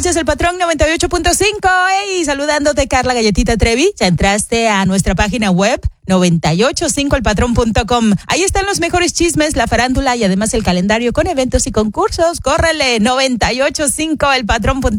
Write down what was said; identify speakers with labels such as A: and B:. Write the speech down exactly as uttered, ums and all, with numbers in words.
A: escuchas El Patrón noventa y ocho punto cinco. Hey, saludándote, Carla Galletita Trevi. Ya entraste a nuestra página web noventa y ocho punto cinco el patrón punto com. Ahí están los mejores chismes, la farándula y además el calendario con eventos y concursos. Córrele, noventa y ocho punto cinco el patrón punto com.